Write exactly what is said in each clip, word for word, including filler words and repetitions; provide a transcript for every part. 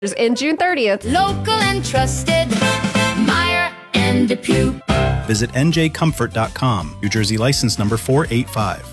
And June thirtieth. Local and trusted, Meyer and Depew. Visit N J comfort dot com. New Jersey license number four eight five.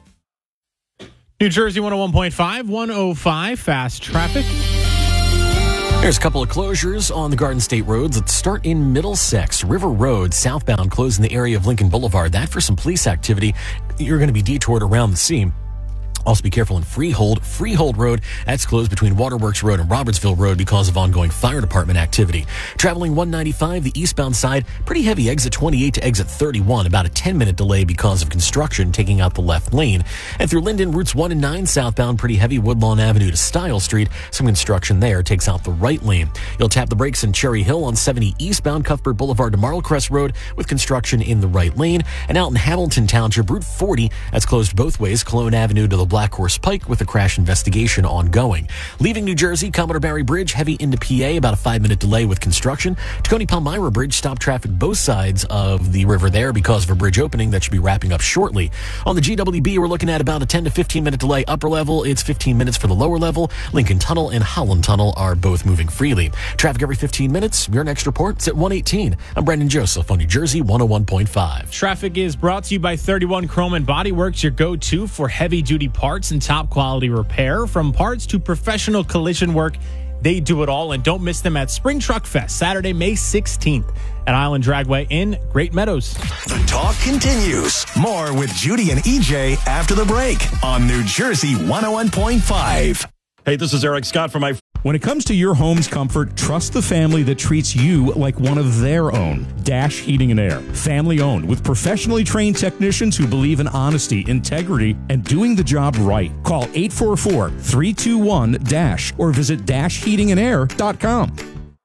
New Jersey one oh one point five, one oh five, fast traffic. There's a couple of closures on the Garden State roads. Let's start in Middlesex. River Road, southbound, closed in the area of Lincoln Boulevard. That for some police activity. You're going to be detoured around the scene. Also be careful in Freehold. Freehold Road, that's closed between Waterworks Road and Robertsville Road because of ongoing fire department activity. Traveling one ninety-five, the eastbound side, pretty heavy exit twenty-eight to exit thirty-one. About a ten-minute delay because of construction taking out the left lane. And through Linden, routes one and nine southbound, pretty heavy Woodlawn Avenue to Stile Street. Some construction there takes out the right lane. You'll tap the brakes in Cherry Hill on seventy eastbound, Cuthbert Boulevard to Marl Crest Road with construction in the right lane. And out in Hamilton Township, Route forty, that's closed both ways, Cologne Avenue to the Black Horse Pike with a crash investigation ongoing. Leaving New Jersey, Commodore Barry Bridge, heavy into P A, about a five-minute delay with construction. Tacony Palmyra Bridge, stop traffic both sides of the river there because of a bridge opening that should be wrapping up shortly. On the G W B, we're looking at about a ten to fifteen-minute delay upper level. It's fifteen minutes for the lower level. Lincoln Tunnel and Holland Tunnel are both moving freely. Traffic every fifteen minutes. Your next report is at one eighteen. I'm Brendan Joseph on New Jersey one oh one point five. Traffic is brought to you by thirty-one Chrome and Body Works, your go-to for heavy-duty parts and top quality repair. From parts to professional collision work, they do it all. And don't miss them at Spring Truck Fest, Saturday, May sixteenth at Island Dragway in Great Meadows. The talk continues. More with Judy and E J after the break on New Jersey one oh one point five. Hey, this is Eric Scott from my... When it comes to your home's comfort, trust the family that treats you like one of their own. Dash Heating and Air. Family owned with professionally trained technicians who believe in honesty, integrity, and doing the job right. Call eight four four, three two one, DASH or visit dash heating and air dot com.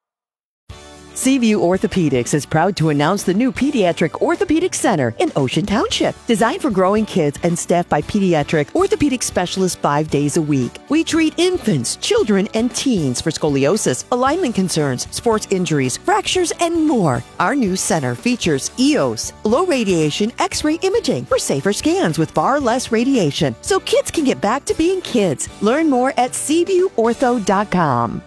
Seaview Orthopedics is proud to announce the new Pediatric Orthopedic Center in Ocean Township. Designed for growing kids and staffed by pediatric orthopedic specialists five days a week. We treat infants, children, and teens for scoliosis, alignment concerns, sports injuries, fractures, and more. Our new center features E O S, low radiation X-ray imaging for safer scans with far less radiation, so kids can get back to being kids. Learn more at seaview ortho dot com.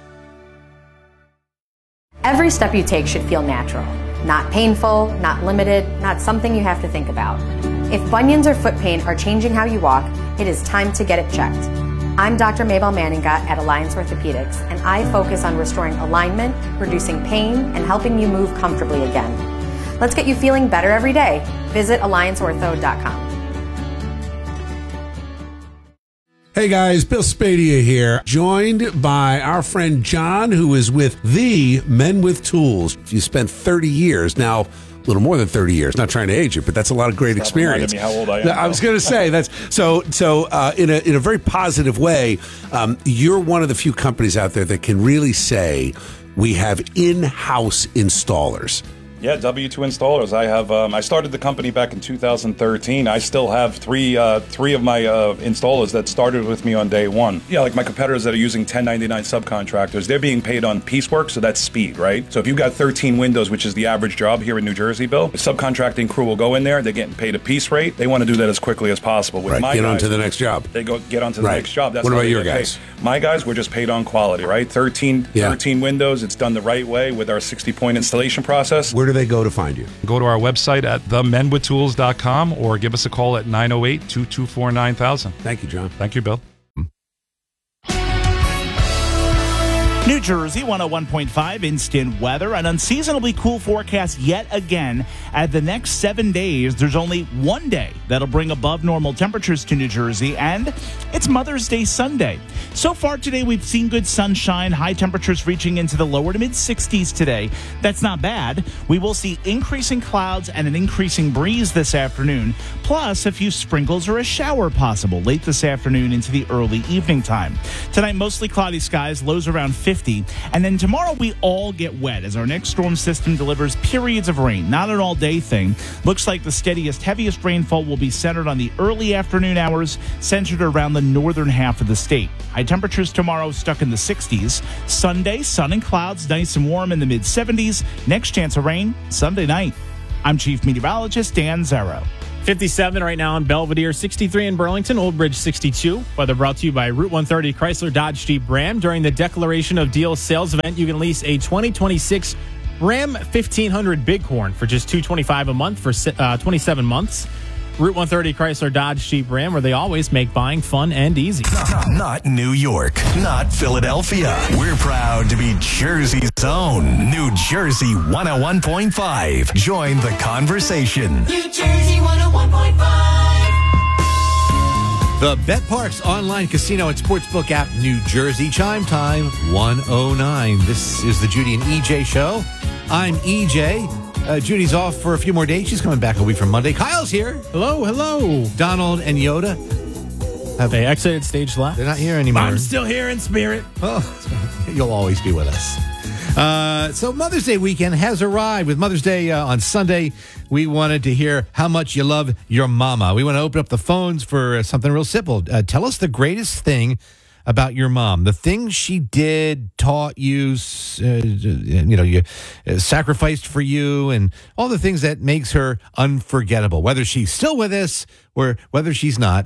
Every step you take should feel natural, not painful, not limited, not something you have to think about. If bunions or foot pain are changing how you walk, it is time to get it checked. I'm Doctor Mabel Manninga at Alliance Orthopedics, and I focus on restoring alignment, reducing pain, and helping you move comfortably again. Let's get you feeling better every day. Visit alliance ortho dot com. Hey guys, Bill Spadea here, joined by our friend John, who is with the Men with Tools. You spent thirty years, now a little more than thirty years, not trying to age you, but that's a lot of great Stop experience. reminding me how old I am. I was going to say, that's so, so uh, in, a, in a very positive way, um, you're one of the few companies out there that can really say we have in-house installers. Yeah, W two installers. I have. Um, I started the company back in two thousand thirteen. I still have three uh, three of my uh, installers that started with me on day one. Yeah, like my competitors that are using ten ninety-nine subcontractors, they're being paid on piecework, so that's speed, right? So if you've got thirteen windows, which is the average job here in New Jersey, Bill, the subcontracting crew will go in there. They're getting paid a piece rate. They want to do that as quickly as possible. With Right, my get on guys, to the next job. They go get on to the Right. next job. That's What how about they your get guys? paid. My guys, we're just paid on quality, right? thirteen, Yeah. thirteen windows. It's done the right way with our sixty-point installation process. Where do they go to find you? Go to our website at the men with tools dot com or give us a call at nine oh eight, two two four, nine thousand. Thank you, John. Thank you, Bill. New Jersey one oh one point five instant weather. An unseasonably cool forecast yet again. At the next seven days, there's only one day that'll bring above normal temperatures to New Jersey, and it's Mother's Day Sunday. So far today, we've seen good sunshine, high temperatures reaching into the lower to mid sixties today. That's not bad. We will see increasing clouds and an increasing breeze this afternoon, plus a few sprinkles or a shower possible late this afternoon into the early evening time. Tonight, mostly cloudy skies, lows around fifty. And then tomorrow we all get wet as our next storm system delivers periods of rain. Not an all-day thing. Looks like the steadiest, heaviest rainfall will be centered on the early afternoon hours, centered around the northern half of the state. High temperatures tomorrow stuck in the sixties. Sunday, sun and clouds, nice and warm in the mid seventies. Next chance of rain, Sunday night. I'm Chief Meteorologist Dan Zero. fifty-seven right now in Belvedere, sixty-three in Burlington, Old Bridge sixty-two. Weather brought to you by Route one thirty Chrysler Dodge Jeep Ram. During the Declaration of Deals sales event, you can lease a twenty twenty-six Ram fifteen hundred Bighorn for just two hundred twenty-five dollars a month for uh, twenty-seven months. Route one thirty Chrysler Dodge Jeep Ram, where they always make buying fun and easy. Not, not New York, not Philadelphia. We're proud to be Jersey's own New Jersey one oh one point five. Join the conversation. New Jersey one oh one point five. The BetParx online casino and sportsbook app, New Jersey. Chime time one oh nine. This is the Judy and E J show. I'm E J. Uh, Judy's off for a few more days. She's coming back a week from Monday. Kyle's here. Hello, hello. Donald and Yoda have they exited stage left? They're not here anymore. I'm still here in spirit. Oh, you'll always be with us. Uh, so Mother's Day weekend has arrived. With Mother's Day uh, on Sunday, we wanted to hear how much you love your mama. We want to open up the phones for uh, something real simple. Uh, tell us the greatest thing about your mom, the things she did, taught you, uh, you know, you uh, sacrificed for you, and all the things that makes her unforgettable. Whether she's still with us or whether she's not,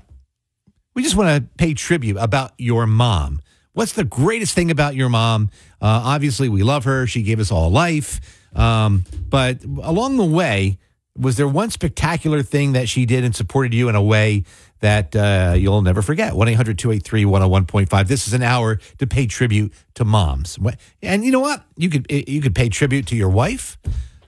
we just want to pay tribute about your mom. What's the greatest thing about your mom? Uh, obviously, we love her. She gave us all life. Um, but along the way, was there one spectacular thing that she did and supported you in a way that uh, you'll never forget? one eight hundred two eight three one oh one point five. This is an hour to pay tribute to moms. And you know what? You could you could pay tribute to your wife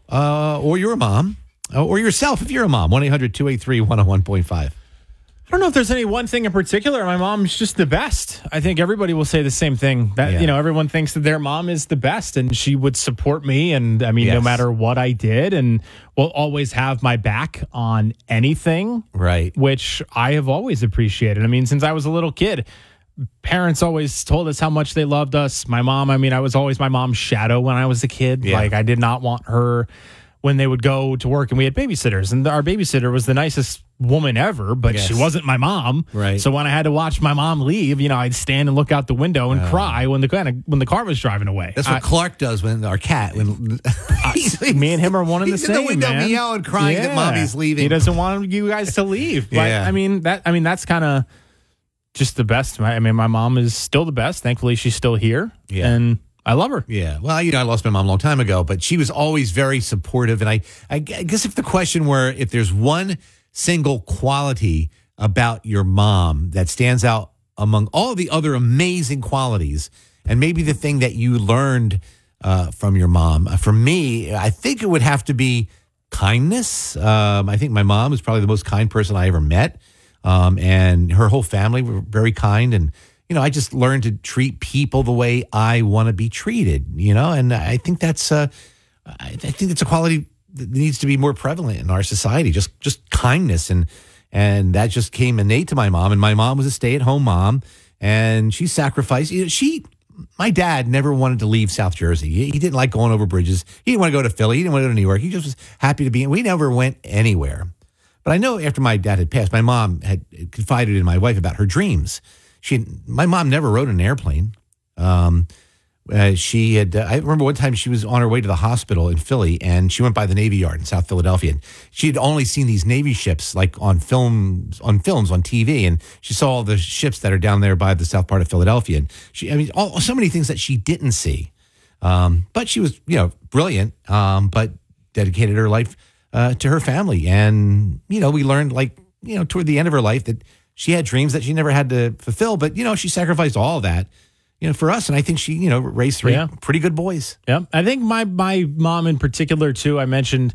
uh, or your mom or yourself if you're a mom. one eight hundred two eight three one oh one point five. I don't know if there's any one thing in particular. My mom's just the best. I think everybody will say the same thing. That yeah. you know, everyone thinks that their mom is the best, and she would support me. And I mean, yes. no matter what I did, and will always have my back on anything. Right. Which I have always appreciated. I mean, since I was a little kid, parents always told us how much they loved us. My mom. I mean, I was always my mom's shadow when I was a kid. Yeah. Like I did not want her when they would go to work, and we had babysitters, and our babysitter was the nicest woman ever, but yes. she wasn't my mom. Right. So when I had to watch my mom leave, you know, I'd stand and look out the window and uh, cry when the when the car was driving away. That's what I, Clark does when our cat when I, me and him are one and the he's same. in the window man. meowing, crying yeah. that mommy's leaving. He doesn't want you guys to leave. But yeah. I mean that. I mean that's kind of just the best. I mean, my mom is still the best. Thankfully, she's still here. Yeah. And I love her. Yeah. Well, you know, I lost my mom a long time ago, but she was always very supportive. And I, I guess if the question were if there's one single quality about your mom that stands out among all the other amazing qualities, and maybe the thing that you learned uh, from your mom, uh, for me, I think it would have to be kindness. Um, I think my mom is probably the most kind person I ever met. Um, and her whole family were very kind. And you know, I just learned to treat people the way I want to be treated, you know, and I think that's uh, I think that's a quality that needs to be more prevalent in our society, just just kindness. And and that just came innate to my mom. And my mom was a stay-at-home mom, and she sacrificed. You know, she, my dad never wanted to leave South Jersey. He, he didn't like going over bridges. He didn't want to go to Philly. He didn't want to go to New York. He just was happy to be in. We never went anywhere. But I know after my dad had passed, my mom had confided in my wife about her dreams. She, my mom never rode an airplane. Um, uh, she had, uh, I remember one time she was on her way to the hospital in Philly, and she went by the Navy Yard in South Philadelphia. And she had only seen these Navy ships like on films, on films on T V, and she saw all the ships that are down there by the south part of Philadelphia. And she, I mean, all, so many things that she didn't see. Um, but she was, you know, brilliant. Um, but dedicated her life uh, to her family, and you know, we learned like, you know, toward the end of her life that she had dreams that she never had to fulfill, but, you know, she sacrificed all of that, you know, for us. And I think she, you know, raised three yeah. pretty good boys. Yeah. I think my, my mom in particular, too, I mentioned,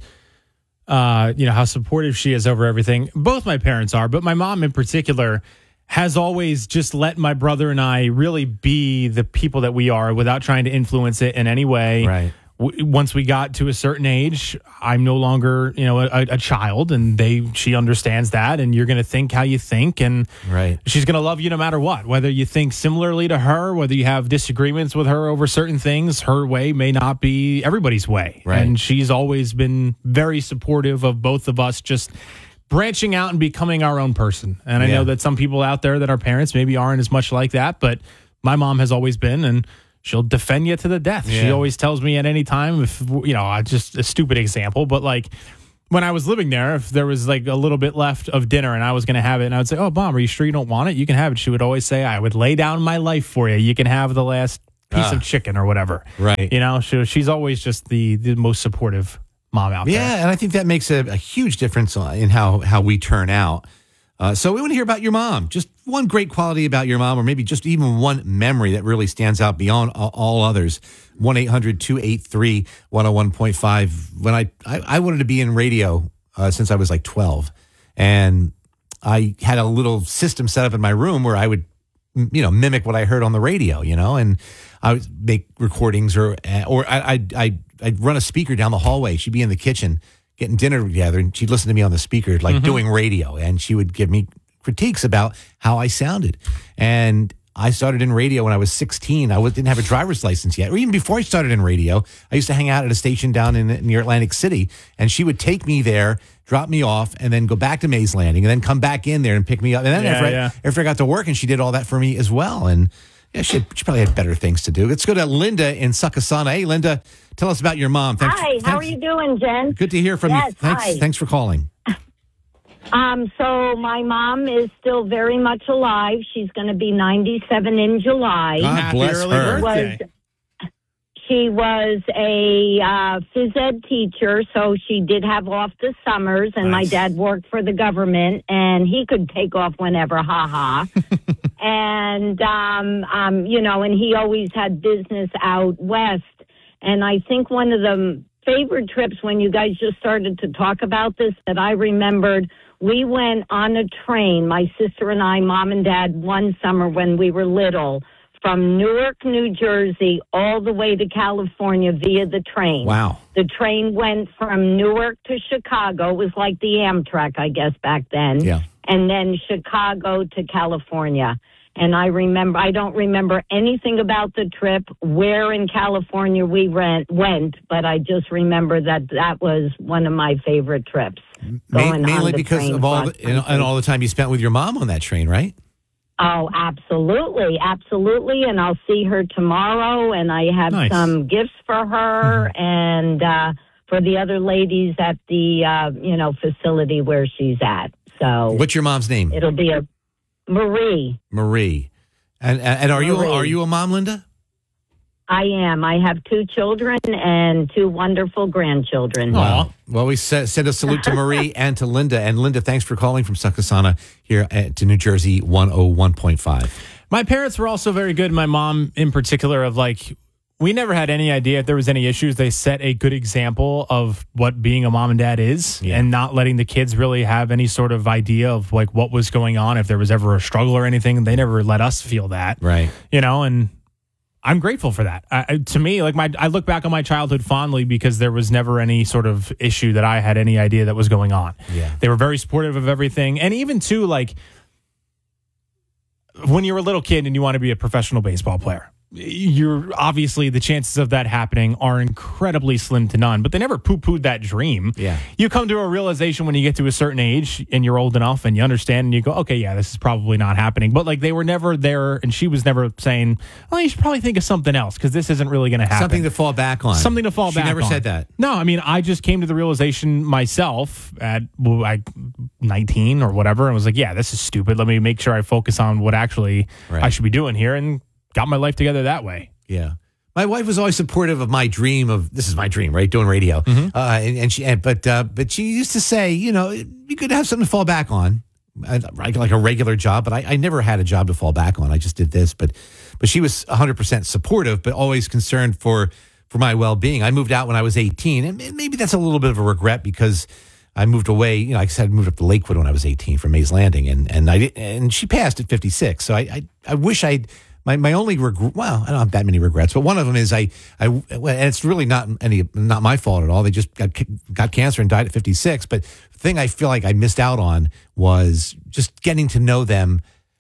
uh, you know, how supportive she is over everything. Both my parents are, but my mom in particular has always just let my brother and I really be the people that we are without trying to influence it in any way. Right. Once we got to a certain age, I'm no longer, you know, a, a child, and they, she understands that, and you're going to think how you think, and right. she's going to love you no matter what, whether you think similarly to her, whether you have disagreements with her over certain things. Her way may not be everybody's way. Right. And she's always been very supportive of both of us just branching out and becoming our own person. And I yeah. know that some people out there that are parents maybe aren't as much like that, but my mom has always been, and she'll defend you to the death. Yeah. She always tells me at any time, if, you know, just a stupid example, but like when I was living there, if there was like a little bit left of dinner and I was going to have it, and I would say, "Oh, Mom, are you sure you don't want it? You can have it." She would always say, "I would lay down my life for you. You can have the last piece Ah. of chicken or whatever." Right. You know, she, she's always just the, the most supportive mom out there. Yeah, and I think that makes a, a huge difference in how, how we turn out. Uh, so we want to hear about your mom. Just one great quality about your mom, or maybe just even one memory that really stands out beyond all, all others. one eight hundred two eight three one oh one point five. When I, I, I wanted to be in radio uh, since I was like twelve. And I had a little system set up in my room where I would, you know, mimic what I heard on the radio, you know, and I would make recordings, or or I, I'd, I'd, I'd run a speaker down the hallway. She'd be in the kitchen getting dinner together, and she'd listen to me on the speaker, like Mm-hmm. doing radio, and she would give me critiques about how I sounded. And I started in radio when I was sixteen. I was, didn't have a driver's license yet. Or even before I started in radio, I used to hang out at a station down in near Atlantic City, and she would take me there, drop me off, and then go back to Mays Landing, and then come back in there and pick me up. And then Yeah, after, yeah. I, after I got to work, and she did all that for me as well. And yeah, she, had, she probably had better things to do. Let's go to Linda in Succassana. Hey, Linda, tell us about your mom. Thanks, Hi, how are thanks- you doing, Jen? Good to hear from Yes, you. Thanks, hi. thanks for calling. Um, so my mom is still very much alive. She's going to be ninety-seven in July. God Happy bless early her. birthday. Was, she was a uh, phys ed teacher, so she did have off the summers, and Nice. my dad worked for the government, and he could take off whenever, ha-ha. and, um, um, you know, and he always had business out west. And I think one of the favorite trips when you guys just started to talk about this that I remembered, we went on a train, my sister and I, mom and dad, one summer when we were little, from Newark, New Jersey, all the way to California via the train. Wow. The train went from Newark to Chicago. It was like the Amtrak, I guess, back then. Yeah. And then Chicago to California. And I remember, I don't remember anything about the trip, where in California we went, went, but I just remember that that was one of my favorite trips. Ma- going on mainly the because train of all cross the, and, and all the time you spent with your mom on that train, right? Oh, absolutely, absolutely. And I'll see her tomorrow, and I have Nice. some gifts for her and uh, for the other ladies at the uh, you know facility where she's at. So What's your mom's name? it'll be a Marie. Marie. And and, and are you Marie. are you a mom, Linda? I am. I have two children and two wonderful grandchildren. Aw. Well, we se- send a salute to Marie and to Linda. And Linda, thanks for calling from Succassana here at, to New Jersey one oh one point five. My parents were also very good. My mom, in particular, of like, we never had any idea if there was any issues. They set a good example of what being a mom and dad is, Yeah. and not letting the kids really have any sort of idea of like what was going on. If there was ever a struggle or anything, they never let us feel that. Right. You know, and I'm grateful for that. I, I- to me, like my, I look back on my childhood fondly because there was never any sort of issue that I had any idea that was going on. Yeah. They were very supportive of everything. And even too, like when you're a little kid and you want to be a professional baseball player, you're obviously the chances of that happening are incredibly slim to none, but they never poo-pooed that dream. Yeah. You come to a realization when you get to a certain age and you're old enough and you understand and you go, okay, yeah, this is probably not happening. But like they were never there, and she was never saying, well, you should probably think of something else because this isn't really going to happen. Something to fall back on. Something to fall she back on. never said that. No, I mean, I just came to the realization myself at well, like nineteen or whatever, and was like, yeah, this is stupid. Let me make sure I focus on what actually Right. I should be doing here, and got my life together that way. Yeah. My wife was always supportive of my dream of this is my dream, right? Doing radio. Mm-hmm. Uh, and, and she, and, but, uh, but she used to say, you know, you could have something to fall back on, uh, like like a regular job. But I, I never had a job to fall back on. I just did this. But, but she was one hundred percent supportive, but always concerned for, for my well being. I moved out when I was eighteen, and maybe that's a little bit of a regret because I moved away. You know, like I said, I moved up to Lakewood when I was eighteen from Mays Landing, and and I did, and she passed at fifty-six. So I I, I wish I'd. My my only regret, well, I don't have that many regrets, but one of them is I, I well, and it's really not any not my fault at all. They just got got cancer and died at fifty-six. But the thing I feel like I missed out on was just getting to know them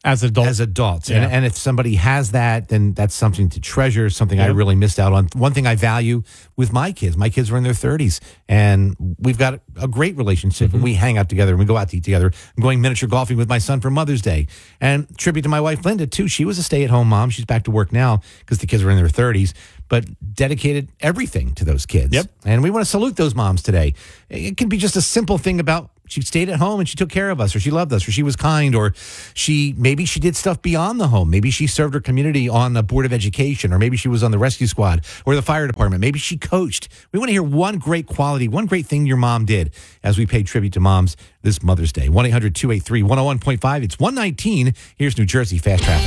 As adults. As adults. Yeah. And, and if somebody has that, then that's something to treasure, something I Yep. really missed out on. One thing I value with my kids, my kids are in their thirties, and we've got a great relationship, Mm-hmm. and we hang out together, and we go out to eat together. I'm going miniature golfing with my son for Mother's Day. And tribute to my wife, Linda, too. She was a stay-at-home mom. She's back to work now because the kids are in their thirties, but dedicated everything to those kids. Yep. And we want to salute those moms today. It can be just a simple thing about she stayed at home and she took care of us, or she loved us, or she was kind, or she maybe she did stuff beyond the home. Maybe she served her community on the Board of Education, or maybe she was on the rescue squad or the fire department. Maybe she coached. We want to hear one great quality, one great thing your mom did as we pay tribute to moms this Mother's Day. one eight hundred two eight three one oh one point five. It's one nineteen. Here's New Jersey Fast Traffic.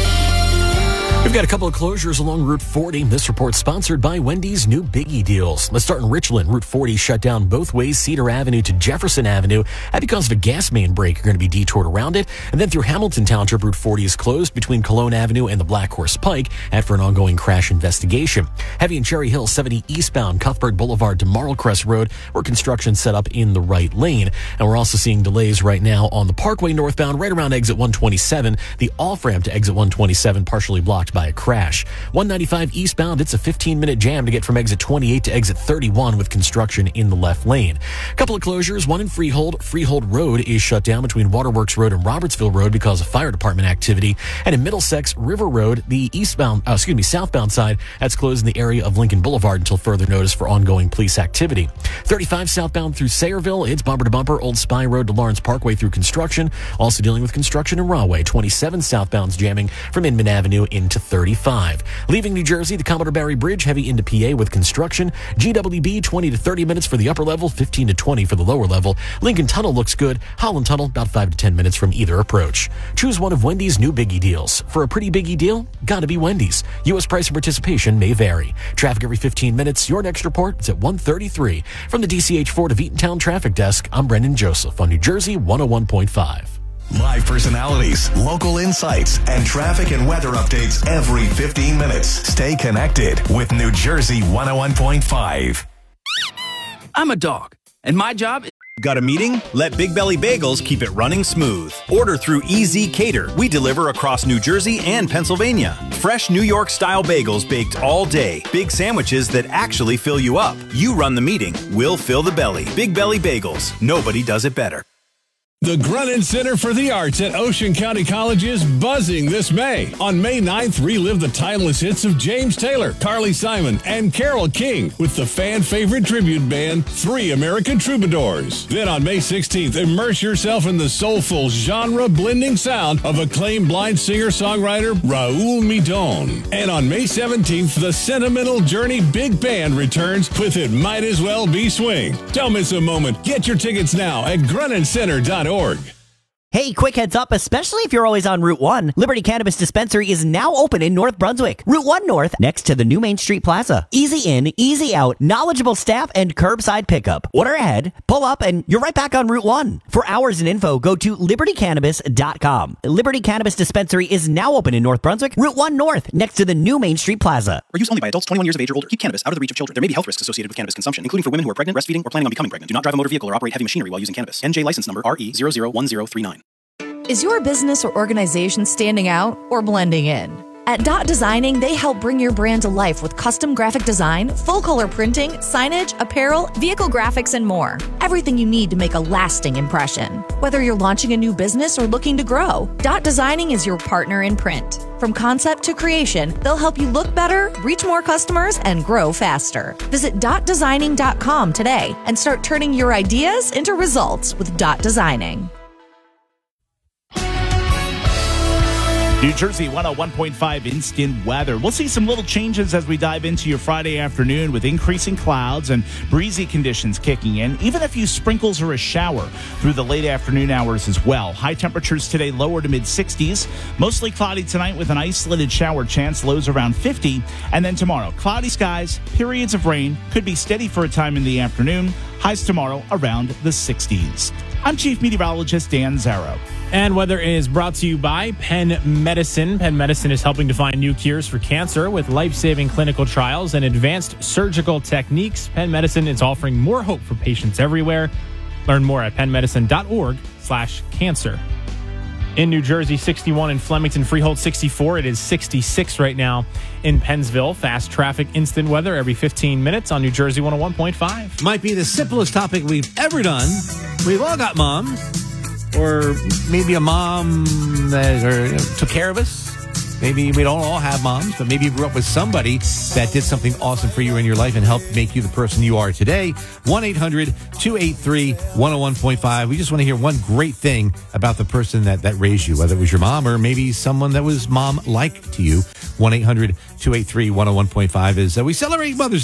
We've got a couple of closures along Route forty. This report sponsored by Wendy's new Biggie Deals. Let's start in Richland. Route forty shut down both ways, Cedar Avenue to Jefferson Avenue. And because of a gas main break, you're going to be detoured around it. And then through Hamilton Township, Route forty is closed between Cologne Avenue and the Black Horse Pike after an ongoing crash investigation. Heavy in Cherry Hill, seventy eastbound, Cuthbert Boulevard to Marlcrest Road, where construction set up in the right lane. And we're also seeing delays right now on the Parkway northbound, right around exit one twenty-seven. The off-ramp to exit one twenty-seven partially blocked by a crash. one ninety-five eastbound, it's a fifteen minute jam to get from exit twenty-eight to exit thirty-one with construction in the left lane. A couple of closures, one in Freehold. Freehold Road is shut down between Waterworks Road and Robertsville Road because of fire department activity. And in Middlesex, River Road, the eastbound, uh, excuse me, southbound side, that's closed in the area of Lincoln Boulevard until further notice for ongoing police activity. thirty-five southbound through Sayreville, it's bumper to bumper, Old Spy Road to Lawrence Parkway through construction. Also dealing with construction in Rahway. twenty-seven southbound's jamming from Inman Avenue into thirty-five. Leaving New Jersey, the Commodore Barry Bridge heavy into P A with construction. G W B twenty to thirty minutes for the upper level, fifteen to twenty for the lower level. Lincoln Tunnel looks good. Holland Tunnel about five to ten minutes from either approach. Choose one of Wendy's new Biggie Deals. For a pretty biggie deal, gotta be Wendy's. U S price and participation may vary. Traffic every fifteen minutes. Your next report is at one thirty-three. From the D C H Ford of Eatontown Traffic Desk, I'm Brendan Joseph on New Jersey one oh one point five. Live personalities, local insights, and traffic and weather updates every fifteen minutes. Stay connected with New Jersey one oh one point five. I'm a dog, and my job is... Got a meeting? Let Big Belly Bagels keep it running smooth. Order through E Z Cater. We deliver across New Jersey and Pennsylvania. Fresh New York-style bagels baked all day. Big sandwiches that actually fill you up. You run the meeting. We'll fill the belly. Big Belly Bagels. Nobody does it better. The Grunin Center for the Arts at Ocean County College is buzzing this May. On May ninth, relive the timeless hits of James Taylor, Carly Simon, and Carole King with the fan-favorite tribute band, Three American Troubadours. Then on May sixteenth, immerse yourself in the soulful, genre-blending sound of acclaimed blind singer-songwriter Raul Midon. And on May seventeenth, the Sentimental Journey Big Band returns with It Might As Well Be Swing. Don't miss a moment. Get your tickets now at grunin center dot org. Hey, quick heads up, especially if you're always on Route one, Liberty Cannabis Dispensary is now open in North Brunswick. Route one North, next to the new Main Street Plaza. Easy in, easy out, knowledgeable staff, and curbside pickup. Order ahead, pull up, and you're right back on Route one. For hours and info, go to liberty cannabis dot com. Liberty Cannabis Dispensary is now open in North Brunswick. Route one North, next to the new Main Street Plaza. For use only by adults twenty-one years of age or older. Keep cannabis out of the reach of children. There may be health risks associated with cannabis consumption, including for women who are pregnant, breastfeeding, or planning on becoming pregnant. Do not drive a motor vehicle or operate heavy machinery while using cannabis. N J license number R E zero zero one zero three nine. Is your business or organization standing out or blending in? At Dot Designing, they help bring your brand to life with custom graphic design, full color printing, signage, apparel, vehicle graphics, and more. Everything you need to make a lasting impression. Whether you're launching a new business or looking to grow, Dot Designing is your partner in print. From concept to creation, they'll help you look better, reach more customers, and grow faster. Visit dot designing dot com today and start turning your ideas into results with Dot Designing. New Jersey one oh one point five instant weather. We'll see some little changes as we dive into your Friday afternoon with increasing clouds and breezy conditions kicking in, even a few sprinkles or a shower through the late afternoon hours as well. High temperatures today lower to mid sixties. Mostly cloudy tonight with an isolated shower chance, lows around fifty. And then tomorrow, cloudy skies, periods of rain, could be steady for a time in the afternoon. Highs tomorrow around the sixties. I'm Chief Meteorologist Dan Zarrow. And weather is brought to you by Penn Medicine. Penn Medicine is helping to find new cures for cancer with life-saving clinical trials and advanced surgical techniques. Penn Medicine is offering more hope for patients everywhere. Learn more at penn medicine dot org slash cancer. In New Jersey, sixty-one. In Flemington, Freehold, sixty-four. It is sixty-six right now in Pennsville. Fast traffic, instant weather every fifteen minutes on New Jersey one oh one point five. Might be the simplest topic we've ever done. We've all got moms, or maybe a mom that or, you know, took care of us. Maybe we don't all have moms, but maybe you grew up with somebody that did something awesome for you in your life and helped make you the person you are today. one eight hundred two eight three one oh one point five. We just want to hear one great thing about the person that, that raised you, whether it was your mom or maybe someone that was mom-like to you. one eight hundred two eight three one oh one point five is uh, we celebrate Mother's Day.